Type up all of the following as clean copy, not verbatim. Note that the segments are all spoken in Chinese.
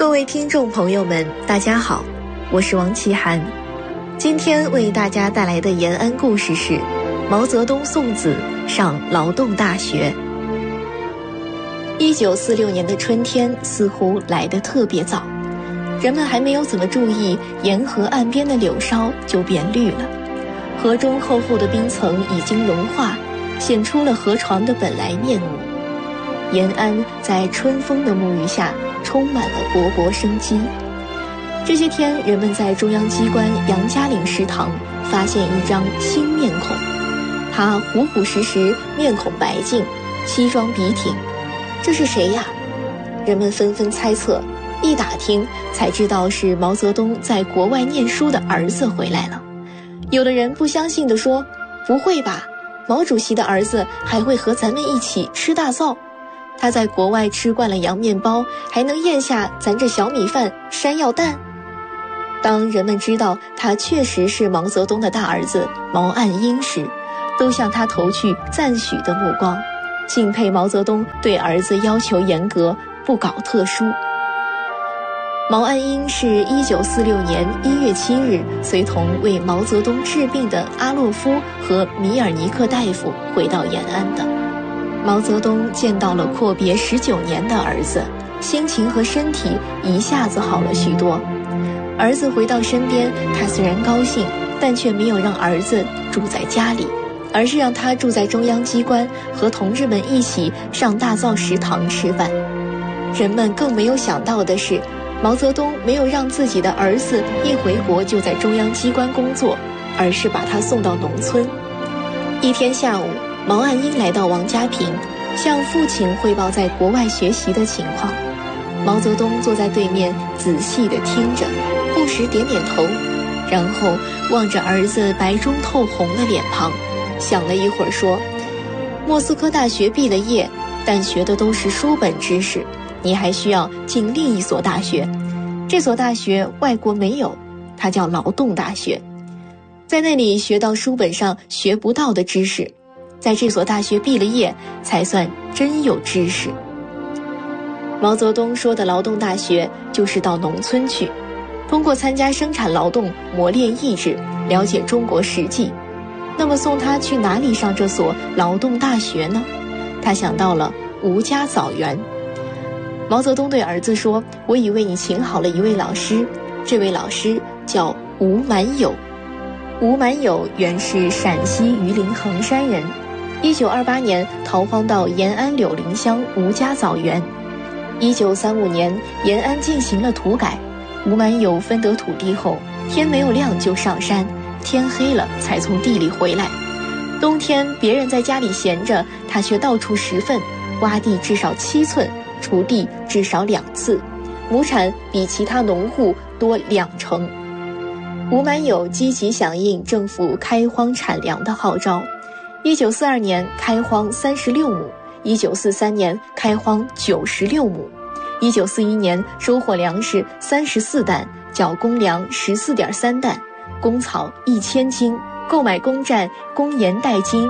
各位听众朋友们，大家好，我是王奇涵。今天为大家带来的延安故事是毛泽东送子上劳动大学。1946年的春天似乎来得特别早，人们还没有怎么注意沿河岸边的柳梢就变绿了，河中厚厚的冰层已经融化，显出了河床的本来面目。延安在春风的沐浴下充满了勃勃生机。这些天，人们在中央机关杨家岭食堂发现一张新面孔，他虎虎实实，面孔白净，西装笔挺。这是谁呀？人们纷纷猜测，一打听才知道是毛泽东在国外念书的儿子回来了。有的人不相信地说，不会吧，毛主席的儿子还会和咱们一起吃大灶？他在国外吃惯了洋面包，还能咽下咱这小米饭山药蛋？当人们知道他确实是毛泽东的大儿子毛岸英时，都向他投去赞许的目光，敬佩毛泽东对儿子要求严格，不搞特殊。毛岸英是1946年1月7日随同为毛泽东治病的阿洛夫和米尔尼克大夫回到延安的。毛泽东见到了阔别19年的儿子，心情和身体一下子好了许多。儿子回到身边，他虽然高兴，但却没有让儿子住在家里，而是让他住在中央机关，和同志们一起上大灶食堂吃饭。人们更没有想到的是，毛泽东没有让自己的儿子一回国就在中央机关工作，而是把他送到农村。一天下午，毛岸英来到王家坪，向父亲汇报在国外学习的情况。毛泽东坐在对面，仔细地听着，不时点点头，然后望着儿子白中透红的脸庞，想了一会儿说：莫斯科大学毕了业，但学的都是书本知识，你还需要进另一所大学。这所大学外国没有，它叫劳动大学，在那里学到书本上学不到的知识，在这所大学毕了业才算真有知识。毛泽东说的劳动大学就是到农村去，通过参加生产劳动磨练意志，了解中国实际。那么送他去哪里上这所劳动大学呢？他想到了吴家枣园。毛泽东对儿子说，我已为你请好了一位老师，这位老师叫吴满友。吴满友原是陕西榆林衡山人，1928年逃荒到延安柳林乡吴家枣园。1935年延安进行了土改，吴满友分得土地后，天没有亮就上山，天黑了才从地里回来。冬天别人在家里闲着，他却到处拾粪，挖地至少7寸，锄地至少2次，亩产比其他农户多2成。吴满友积极响应政府开荒产粮的号召，1942年开荒36亩，1943年开荒96亩，1941年收获粮食34担，缴公粮14.3担，公草1000斤，购买公债、公盐代金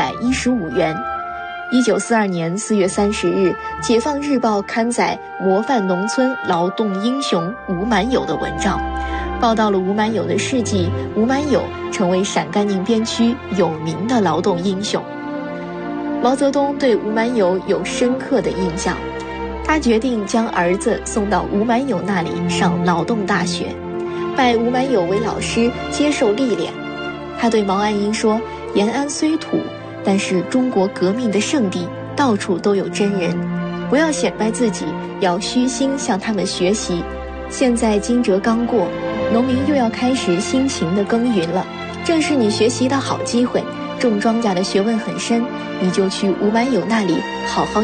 815元。1942年4月30日，解放日报刊载模范农村劳动英雄吴满友的文章，报道了吴满友的事迹。吴满友成为陕甘宁边区有名的劳动英雄。毛泽东对吴满友有深刻的印象，他决定将儿子送到吴满友那里上劳动大学，拜吴满友为老师，接受历练。他对毛岸英说，延安虽土，但是中国革命的圣地，到处都有真人，不要显摆自己，要虚心向他们学习。现在惊蛰刚过，农民又要开始辛勤的耕耘了，正是你学习的好机会。种庄稼的学问很深，你就去吴满友那里好好